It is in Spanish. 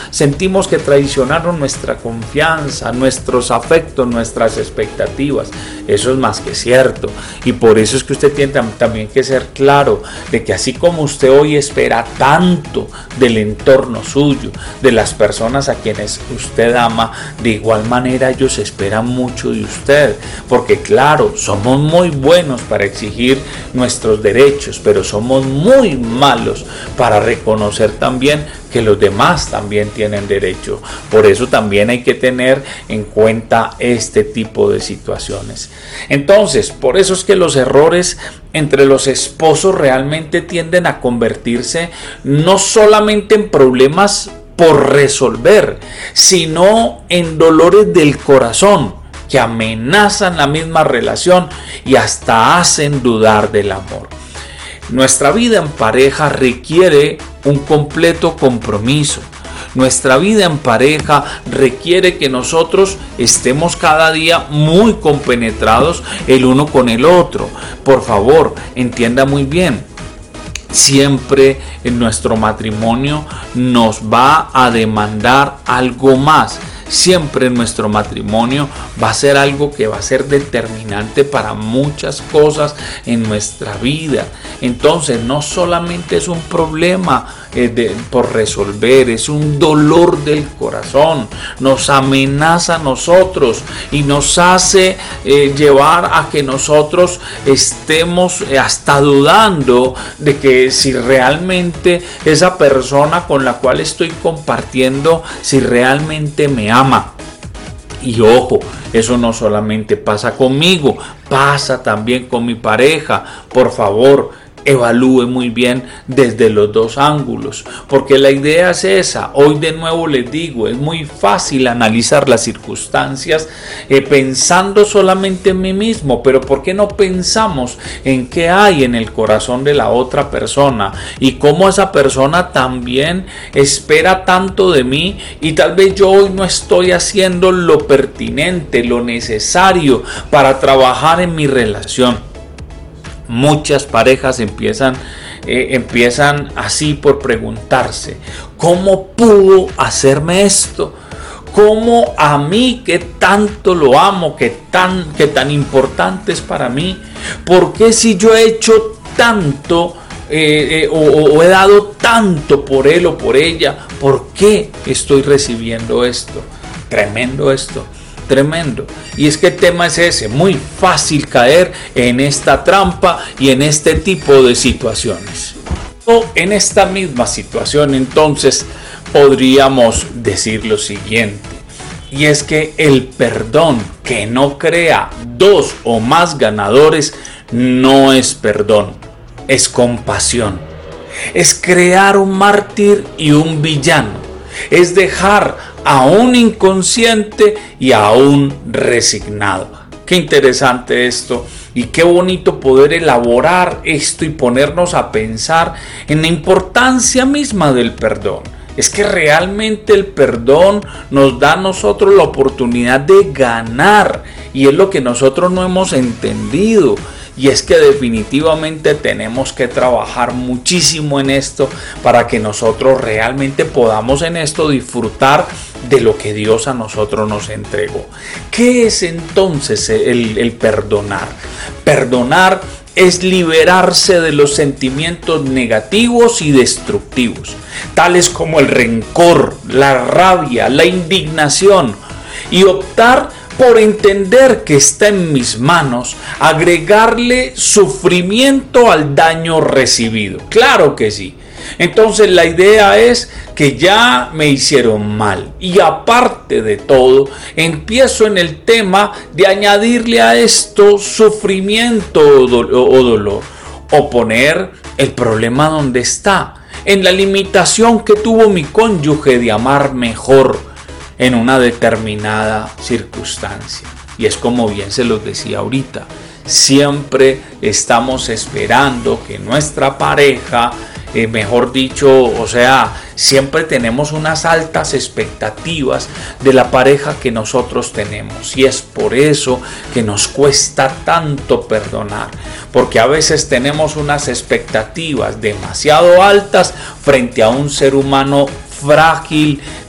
sentimos que traicionaron nuestra confianza, nuestros afectos, nuestras expectativas. Eso es más que cierto, y por eso es que usted tiene también que ser claro de que así como usted hoy espera tanto del entorno suyo, de las personas a quienes usted ama, de igual manera ellos esperan mucho de usted, porque claro, somos muy buenos para exigir nuestros derechos, pero somos muy malos para reconocer también que los demás también tienen derecho. Por eso también hay que tener en cuenta este tipo de situaciones. Entonces, por eso es que los errores entre los esposos realmente tienden a convertirse no solamente en problemas por resolver, sino en dolores del corazón que amenazan la misma relación y hasta hacen dudar del amor. Nuestra vida en pareja requiere un completo compromiso. Nuestra vida en pareja requiere que nosotros estemos cada día muy compenetrados el uno con el otro. Por favor, entienda muy bien. Siempre en nuestro matrimonio nos va a demandar algo más. Siempre en nuestro matrimonio va a ser algo que va a ser determinante para muchas cosas en nuestra vida. Entonces no solamente es un problema por resolver, es un dolor del corazón, nos amenaza a nosotros y nos hace llevar a que nosotros estemos hasta dudando de que si realmente esa persona con la cual estoy compartiendo, si realmente me ama. Y ojo, eso no solamente pasa conmigo, pasa también con mi pareja. Por favor, evalúe muy bien desde los dos ángulos, porque la idea es esa. Hoy de nuevo les digo, es muy fácil analizar las circunstancias pensando solamente en mí mismo, pero ¿por qué no pensamos en qué hay en el corazón de la otra persona y cómo esa persona también espera tanto de mí y tal vez yo hoy no estoy haciendo lo pertinente, lo necesario para trabajar en mi relación? Muchas parejas empiezan así por preguntarse, ¿cómo pudo hacerme esto? ¿Cómo a mí que tanto lo amo, que tan importante es para mí? ¿Por qué si yo he hecho tanto o he dado tanto por él o por ella, por qué estoy recibiendo esto? Tremendo esto. Tremendo. Y es que el tema es ese, muy fácil caer en esta trampa y en este tipo de situaciones. O en esta misma situación, entonces, podríamos decir lo siguiente, y es que el perdón que no crea dos o más ganadores no es perdón, es compasión. Es crear un mártir y un villano. Es dejar a un inconsciente y a un resignado. Qué interesante esto y qué bonito poder elaborar esto y ponernos a pensar en la importancia misma del perdón. Es que realmente el perdón nos da a nosotros la oportunidad de ganar y es lo que nosotros no hemos entendido. Y es que definitivamente tenemos que trabajar muchísimo en esto para que nosotros realmente podamos en esto disfrutar de lo que Dios a nosotros nos entregó. ¿Qué es entonces el perdonar? Perdonar es liberarse de los sentimientos negativos y destructivos, tales como el rencor, la rabia, la indignación, y optar por entender que está en mis manos agregarle sufrimiento al daño recibido. Claro que sí. Entonces la idea es que ya me hicieron mal y aparte de todo empiezo en el tema de añadirle a esto sufrimiento o dolor, o poner el problema donde está, en la limitación que tuvo mi cónyuge de amar mejor en una determinada circunstancia. Y es como bien se los decía ahorita, siempre estamos esperando que nuestra pareja, mejor dicho, o sea, siempre tenemos unas altas expectativas de la pareja que nosotros tenemos y es por eso que nos cuesta tanto perdonar, porque a veces tenemos unas expectativas demasiado altas frente a un ser humano frágil,